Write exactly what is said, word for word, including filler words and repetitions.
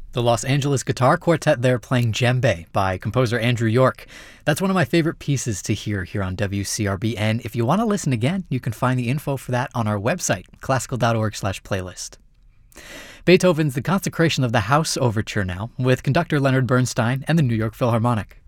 The Los Angeles Guitar Quartet there playing Djembe by composer Andrew York. That's one of my favorite pieces to hear here on W C R B. And if you want to listen again, you can find the info for that on our website, classical.org slash playlist. Beethoven's The Consecration of the House Overture now, with conductor Leonard Bernstein and the New York Philharmonic.